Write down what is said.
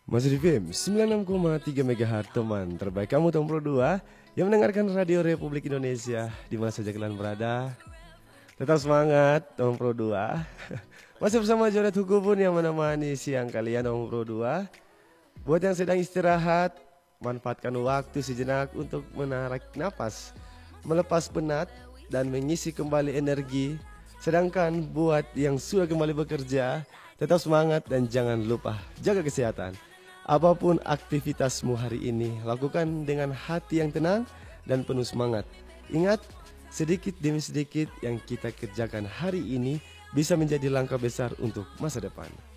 Masih di FM 96,3 MHz teman terbaik kamu Tom Pro 2 yang mendengarkan Radio Republik Indonesia di mana saja kalian berada. Tetap semangat Tom Pro 2. Masih bersama Jonet Hukubun yang menemani siang kalian Tom Pro 2. Buat yang sedang istirahat, manfaatkan waktu sejenak untuk menarik napas, melepas penat dan mengisi kembali energi. Sedangkan buat yang sudah kembali bekerja, tetap semangat dan jangan lupa jaga kesehatan. Apapun aktivitasmu hari ini, lakukan dengan hati yang tenang dan penuh semangat. Ingat, sedikit demi sedikit yang kita kerjakan hari ini bisa menjadi langkah besar untuk masa depan.